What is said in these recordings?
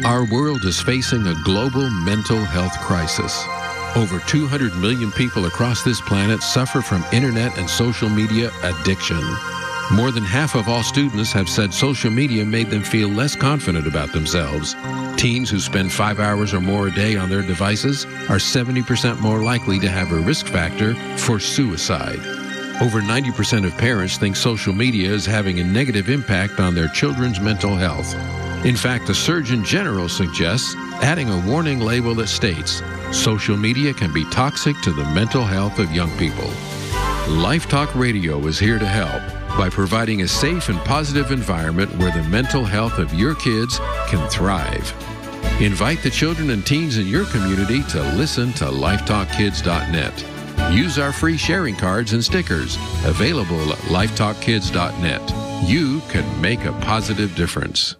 Our world is facing a global mental health crisis. Over 200 million people across this planet suffer from internet and social media addiction. More than half of all students have said social media made them feel less confident about themselves. Teens who spend 5 hours or more a day on their devices are 70% more likely to have a risk factor for suicide. Over 90% of parents think social media is having a negative impact on their children's mental health. In fact, the Surgeon General suggests adding a warning label that states, social media can be toxic to the mental health of young people. Life Talk Radio is here to help by providing a safe and positive environment where the mental health of your kids can thrive. Invite the children and teens in your community to listen to lifetalkkids.net. Use our free sharing cards and stickers available at lifetalkkids.net. You can make a positive difference.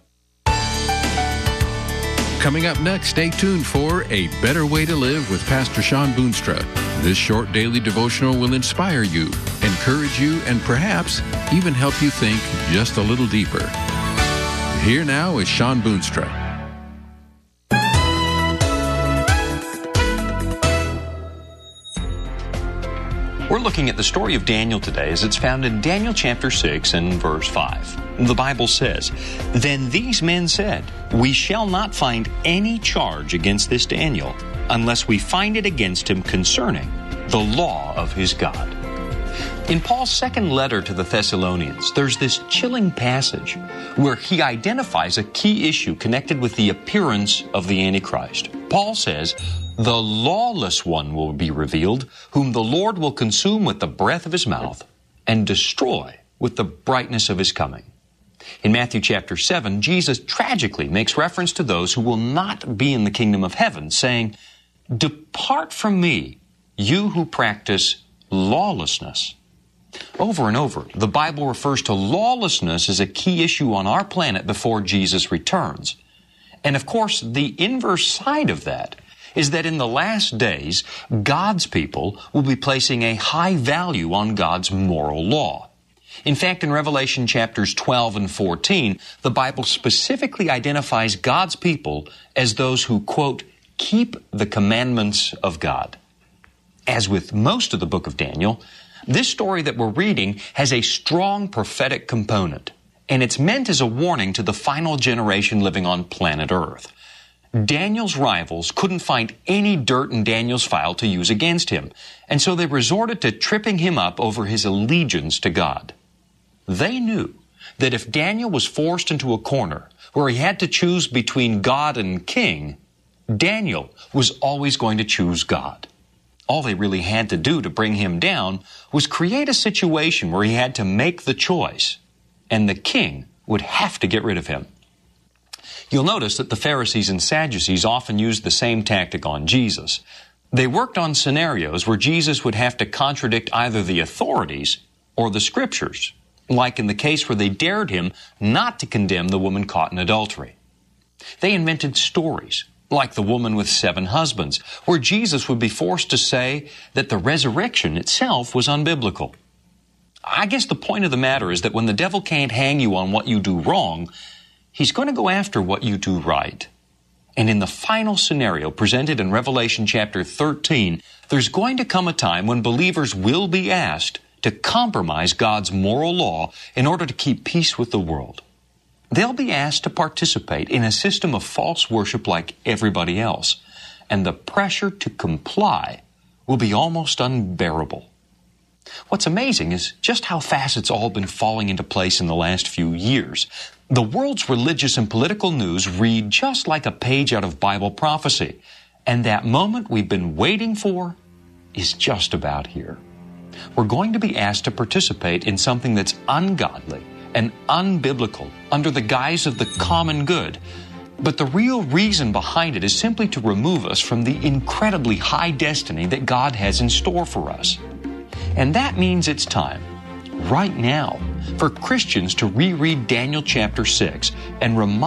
Coming up next, stay tuned for A Better Way to Live with Pastor Sean Boonstra. This short daily devotional will inspire you, encourage you, and perhaps even help you think just a little deeper. Here now is Sean Boonstra. We're looking at the story of Daniel today as it's found in Daniel chapter 6 and verse 5. The Bible says, "Then these men said, we shall not find any charge against this Daniel unless we find it against him concerning the law of his God." In Paul's second letter to the Thessalonians, there's this chilling passage where he identifies a key issue connected with the appearance of the Antichrist. Paul says, "The lawless one will be revealed, whom the Lord will consume with the breath of his mouth and destroy with the brightness of his coming." In Matthew chapter 7, Jesus tragically makes reference to those who will not be in the kingdom of heaven, saying, "Depart from me, you who practice lawlessness." Over and over, the Bible refers to lawlessness as a key issue on our planet before Jesus returns. And of course, the inverse side of that is that in the last days, God's people will be placing a high value on God's moral law. In fact, in Revelation chapters 12 and 14, the Bible specifically identifies God's people as those who, quote, keep the commandments of God. As with most of the book of Daniel, this story that we're reading has a strong prophetic component, and it's meant as a warning to the final generation living on planet Earth. Daniel's rivals couldn't find any dirt in Daniel's file to use against him, and so they resorted to tripping him up over his allegiance to God. They knew that if Daniel was forced into a corner where he had to choose between God and king, Daniel was always going to choose God. All they really had to do to bring him down was create a situation where he had to make the choice, and the king would have to get rid of him. You'll notice that the Pharisees and Sadducees often used the same tactic on Jesus. They worked on scenarios where Jesus would have to contradict either the authorities or the scriptures, like in the case where they dared him not to condemn the woman caught in adultery. They invented stories, like the woman with 7 husbands, where Jesus would be forced to say that the resurrection itself was unbiblical. I guess the point of the matter is that when the devil can't hang you on what you do wrong, he's going to go after what you do right. And in the final scenario presented in Revelation chapter 13, there's going to come a time when believers will be asked to compromise God's moral law in order to keep peace with the world. They'll be asked to participate in a system of false worship like everybody else, and the pressure to comply will be almost unbearable. What's amazing is just how fast it's all been falling into place in the last few years. The world's religious and political news read just like a page out of Bible prophecy, and that moment we've been waiting for is just about here. We're going to be asked to participate in something that's ungodly and unbiblical under the guise of the common good. But the real reason behind it is simply to remove us from the incredibly high destiny that God has in store for us. And that means it's time, right now, for Christians to reread Daniel chapter 6 and remind